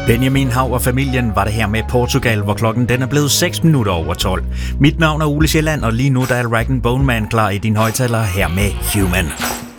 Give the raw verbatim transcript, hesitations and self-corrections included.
Benjamin Hav og familien var det her med Portugal, hvor klokken den er blevet seks minutter over tolv. Mit navn er Ole Sjælland, og lige nu der er Rag and Bone Man klar i din højttaler her med Human.